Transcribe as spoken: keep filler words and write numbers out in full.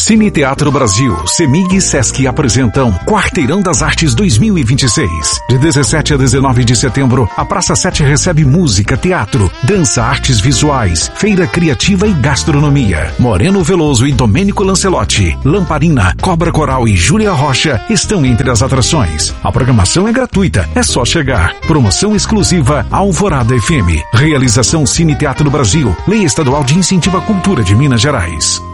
Cine Teatro Brasil, CEMIG e Sesc apresentam Quarteirão das Artes dois mil e vinte e seis. De dezessete a dezenove de setembro, a Praça sete recebe música, teatro, dança, artes visuais, feira criativa e gastronomia. Moreno Veloso e Domênico Lancelotti, Lamparina, Cobra Coral e Júlia Rocha estão entre as atrações. A programação é gratuita, é só chegar. Promoção exclusiva Alvorada F M. Realização Cine Teatro Brasil, Lei Estadual de Incentivo à Cultura de Minas Gerais.